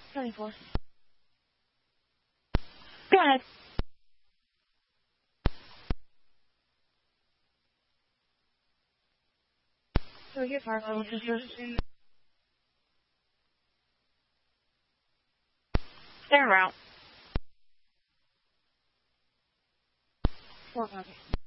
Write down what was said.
24. Go ahead. So we get fire sisters. They're en route. 4 copy.